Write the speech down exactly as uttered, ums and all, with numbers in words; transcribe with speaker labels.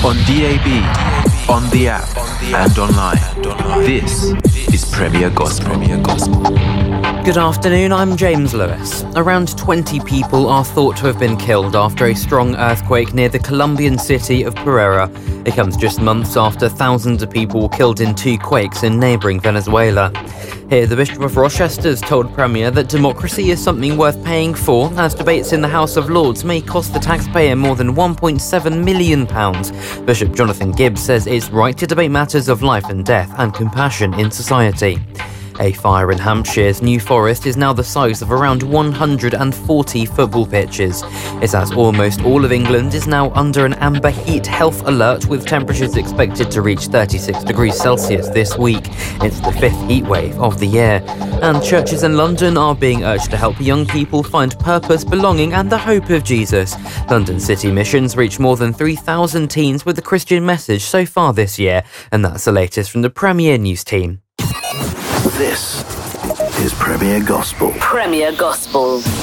Speaker 1: on D A B, on the app, and online. This is Premier Gospel.
Speaker 2: Good afternoon, I'm James Lewis. Around twenty people are thought to have been killed after a strong earthquake near the Colombian city of Pereira. It comes just months after thousands of people were killed in two quakes in neighbouring Venezuela. Here, the Bishop of Rochester's told Premier that democracy is something worth paying for, as debates in the House of Lords may cost the taxpayer more than one point seven million pounds. Bishop Jonathan Gibbs says it's right to debate matters of life and death and compassion in society. A fire in Hampshire's New Forest is now the size of around one hundred forty football pitches. It's as almost all of England is now under an amber heat health alert, with temperatures expected to reach thirty-six degrees Celsius this week. It's the fifth heat wave of the year. And churches in London are being urged to help young people find purpose, belonging and the hope of Jesus. London City Missions reached more than three thousand teens with the Christian message so far this year. And that's the latest from the Premier News team.
Speaker 3: This is Premier Gospel.
Speaker 4: Premier Gospel.